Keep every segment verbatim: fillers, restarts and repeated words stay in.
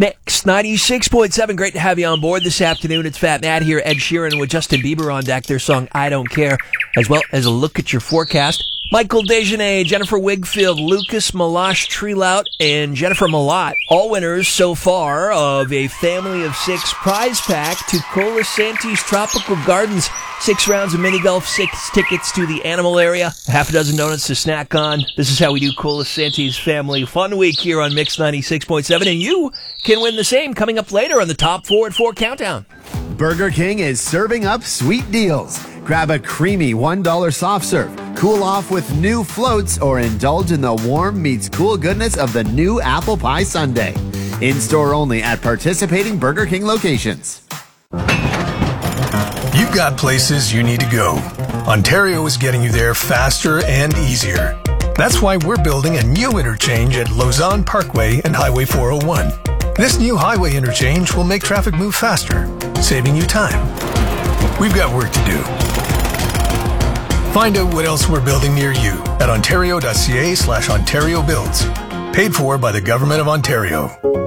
Mix ninety-six point seven. Great to have you on board this afternoon. It's Fat Matt here. Ed Sheeran with Justin Bieber on deck. Their song I Don't Care, as well as a look at your forecast. Michael Dejanay, Jennifer Wigfield, Lucas Malash Treelout, and Jennifer Malott, all winners so far of a family of six prize pack to Colasanti's Tropical Gardens. Six rounds of mini golf, six tickets to the animal area, half a dozen donuts to snack on. This is how we do Colasanti's Family Fun Week here on Mix ninety-six point seven, and you can win the same coming up later on the Top four at four Countdown. Burger King is serving up sweet deals. Grab a creamy one dollar soft serve, cool off with new floats, or indulge in the warm meets cool goodness of the new apple pie sundae. In-store only at participating Burger King locations. You've got places you need to go. Ontario is getting you there faster and easier. That's why we're building a new interchange at Lausanne Parkway and Highway four oh one. This new highway interchange will make traffic move faster, saving you time. We've got work to do. Find out what else we're building near you at ontario.ca slash Ontario Builds. Paid for by the Government of Ontario.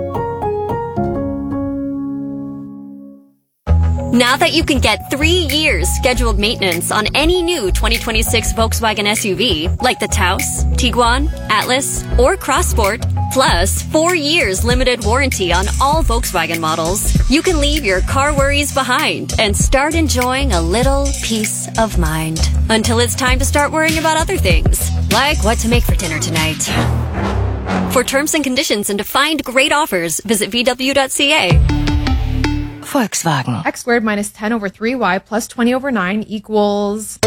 Now that you can get three years scheduled maintenance on any new twenty twenty-six Volkswagen S U V, like the Taos, Tiguan, Atlas, or Crossport, plus four years limited warranty on all Volkswagen models, you can leave your car worries behind and start enjoying a little peace of mind. Until it's time to start worrying about other things, like what to make for dinner tonight. For terms and conditions and to find great offers, visit v w dot c a. Volkswagen. X squared minus ten over three y plus twenty over nine equals...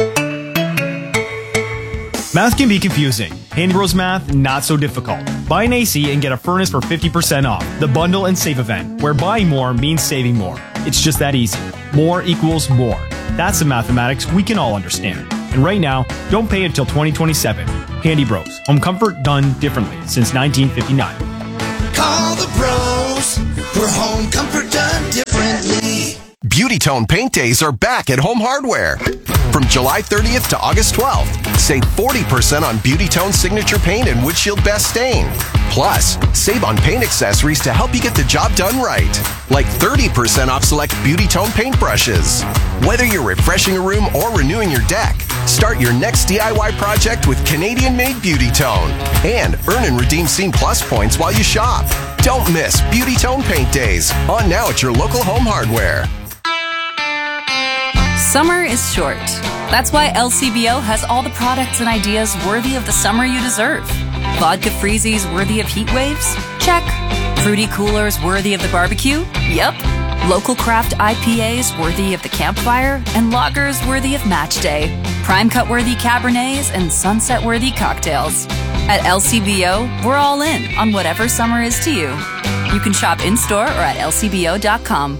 Math can be confusing. Handy Bros Math, not so difficult. Buy an A C and get a furnace for fifty percent off. The Bundle and Save event, where buying more means saving more. It's just that easy. More equals more. That's the mathematics we can all understand. And right now, don't pay until twenty twenty-seven. Handy Bros. Home comfort done differently since nineteen fifty-nine. Call the bros for home comfort done differently. Beauty Tone Paint Days are back at Home Hardware. From July thirtieth to August twelfth, save forty percent on Beauty Tone Signature Paint and Windshield Best Stain. Plus, save on paint accessories to help you get the job done right. Like thirty percent off select Beauty Tone paint brushes. Whether you're refreshing a room or renewing your deck, start your next D I Y project with Canadian-made Beauty Tone. And earn and redeem Scene Plus points while you shop. Don't miss Beauty Tone Paint Days. On now at your local Home Hardware. Summer is short. That's why L C B O has all the products and ideas worthy of the summer you deserve. Vodka freezies worthy of heat waves? Check. Fruity coolers worthy of the barbecue? Yep. Local craft I P As worthy of the campfire? And lagers worthy of match day. Prime cut worthy Cabernets and sunset worthy cocktails. At L C B O, we're all in on whatever summer is to you. You can shop in-store or at L C B O dot com.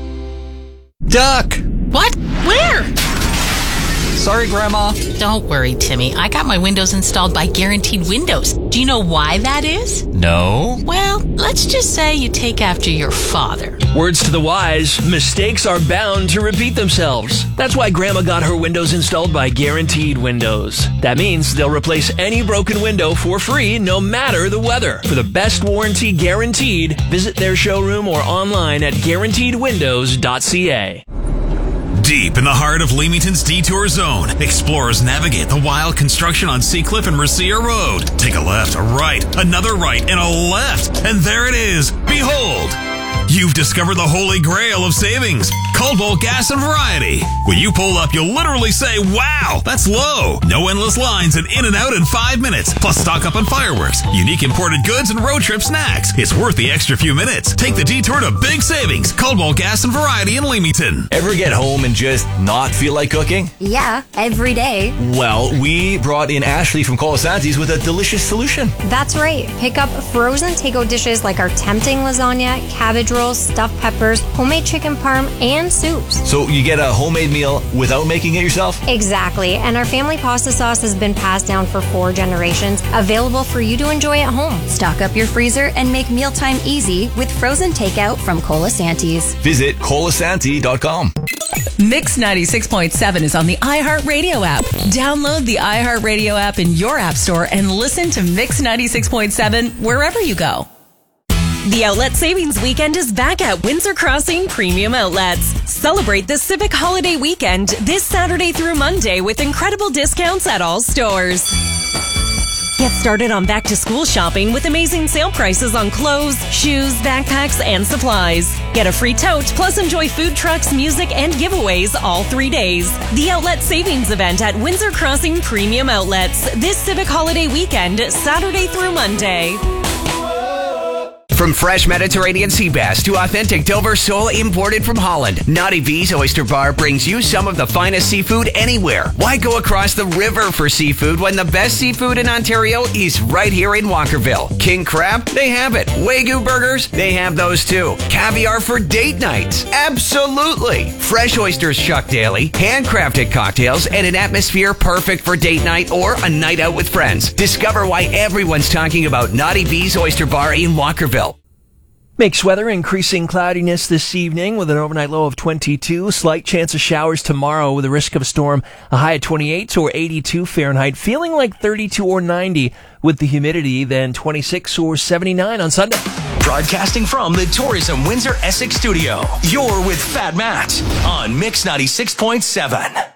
Duck! What? Where? Sorry, Grandma. Don't worry, Timmy. I got my windows installed by Guaranteed Windows. Do you know why that is? No. Well, let's just say you take after your father. Words to the wise, mistakes are bound to repeat themselves. That's why Grandma got her windows installed by Guaranteed Windows. That means they'll replace any broken window for free, no matter the weather. For the best warranty guaranteed, visit their showroom or online at guaranteed windows dot c a. Deep in the heart of Leamington's Detour Zone, explorers navigate the wild construction on Seacliff and Mercia Road. Take a left, a right, another right, and a left. And there it is. Behold! You've discovered the holy grail of savings, Coldbolt Gas and Variety. When you pull up, you'll literally say, wow, that's low. No endless lines and in and out in five minutes. Plus stock up on fireworks, unique imported goods, and road trip snacks. It's worth the extra few minutes. Take the detour to big savings, Coldbolt Gas and Variety in Leamington. Ever get home and just not feel like cooking? Yeah, every day. Well, we brought in Ashley from Colasanti's with a delicious solution. That's right. Pick up frozen to-go dishes like our tempting lasagna, cabbage rolls, stuffed peppers, homemade chicken parm, and soups. So you get a homemade meal without making it yourself? Exactly. And our family pasta sauce has been passed down for four generations, available for you to enjoy at home. Stock up your freezer and make mealtime easy with frozen takeout from Colasanti's. Visit colasanti dot com. Mix ninety-six point seven is on the iHeartRadio app. Download the iHeartRadio app in your app store and listen to Mix ninety-six point seven wherever you go. The Outlet Savings Weekend is back at Windsor Crossing Premium Outlets. Celebrate the Civic Holiday Weekend this Saturday through Monday with incredible discounts at all stores. Get started on back-to-school shopping with amazing sale prices on clothes, shoes, backpacks, and supplies. Get a free tote, plus enjoy food trucks, music, and giveaways all three days. The Outlet Savings Event at Windsor Crossing Premium Outlets this Civic Holiday Weekend, Saturday through Monday. From fresh Mediterranean sea bass to authentic Dover sole imported from Holland, Naughty V's Oyster Bar brings you some of the finest seafood anywhere. Why go across the river for seafood when the best seafood in Ontario is right here in Walkerville? King crab? They have it. Wagyu burgers? They have those too. Caviar for date nights? Absolutely. Fresh oysters shucked daily, handcrafted cocktails, and an atmosphere perfect for date night or a night out with friends. Discover why everyone's talking about Naughty V's Oyster Bar in Walkerville. Makes weather increasing cloudiness this evening with an overnight low of twenty-two. Slight chance of showers tomorrow with a risk of a storm. A high of twenty-eight or eighty-two Fahrenheit. Feeling like thirty-two or ninety with the humidity. Then twenty-six or seventy-nine on Sunday. Broadcasting from the Tourism Windsor Essex studio. You're with Fat Matt on Mix ninety-six point seven.